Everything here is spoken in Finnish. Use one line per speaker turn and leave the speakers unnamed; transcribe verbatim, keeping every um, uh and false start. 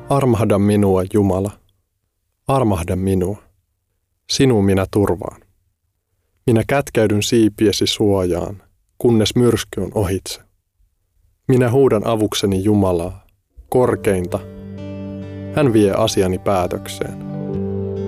Armahda minua, Jumala. Armahda minua. Sinun minä turvaan. Minä kätkeydyn siipiesi suojaan, kunnes myrsky on ohitse. Minä huudan avukseni Jumalaa, korkeinta. Hän vie asiani päätökseen.